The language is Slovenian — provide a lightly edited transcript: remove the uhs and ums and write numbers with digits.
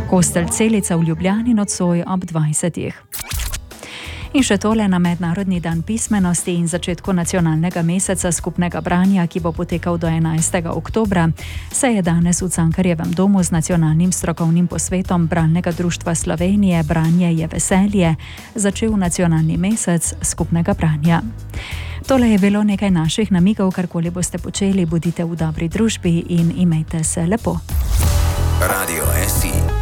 Kostelj Celica v Ljubljani nocoj ob 20. In še tole na Mednarodni dan pismenosti in začetku nacionalnega meseca skupnega branja, ki bo potekal do 11. oktobra, se je danes v Cankarjevem domu z nacionalnim strokovnim posvetom Bralnega društva Slovenije Branje je veselje začel nacionalni mesec skupnega branja. Tole je bilo nekaj naših namigov, karkoli boste počeli, bodite v dobri družbi in imejte se lepo. Radio SI.